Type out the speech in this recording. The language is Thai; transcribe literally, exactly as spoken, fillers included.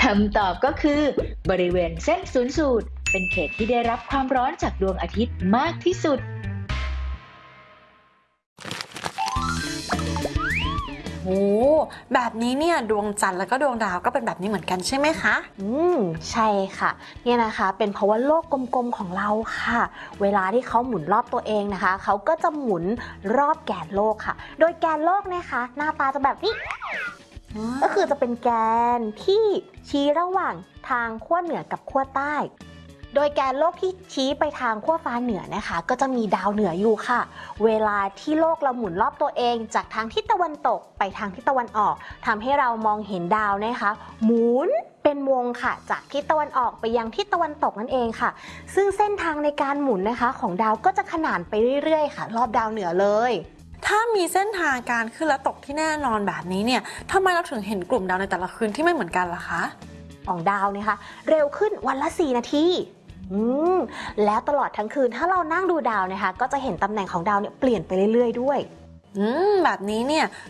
ำตอบก็คือบริเวณเส้นศูนย์สูตรเป็นเขตที่ได้รับความร้อนจากดวงอาทิตย์มากที่สุดโอ้แบบนี้เนี่ยดวงจันทร์แล้วก็ดวงดาวก็เป็นแบบนี้เหมือนกันใช่ไหมคะอืมใช่ค่ะเนี่ยนะคะเป็นเพราะว่าโลกกลมๆของเราค่ะเวลาที่เขาหมุนรอบตัวเองนะคะเขาก็จะหมุนรอบแกนโลกค่ะโดยแกนโลกนะคะหน้าตาจะแบบนี้ก็คือจะเป็นแกนที่ชี้ระหว่างทางขั้วเหนือกับขั้วใต้โดยแกนโลกที่ชี้ไปทางขั้วฟ้าเหนือนะคะก็จะมีดาวเหนืออยู่ค่ะเวลาที่โลกเราหมุนรอบตัวเองจากทางทิศตะวันตกไปทางทิศตะวันออกทำให้เรามองเห็นดาวนะคะหมุนเป็นวงค่ะจากทิศตะวันออกไปยังทิศตะวันตกนั่นเองค่ะซึ่งเส้นทางในการหมุนนะคะของดาวก็จะขนานไปเรื่อยๆค่ะรอบดาวเหนือเลยถ้ามีเส้นทางการขึ้นและตกที่แน่นอนแบบนี้เนี่ยทำไมเราถึงเห็นกลุ่มดาวในแต่ละคืนที่ไม่เหมือนกันล่ะคะของดาวนะคะเร็วขึ้นวันละสี่นาทีอืมแล้วตลอดทั้งคืนถ้าเรานั่งดูดาวนะคะก็จะเห็นตำแหน่งของดาวเนี่ยเปลี่ยนไปเรื่อยๆด้วยอืมแบบนี้เนี่ย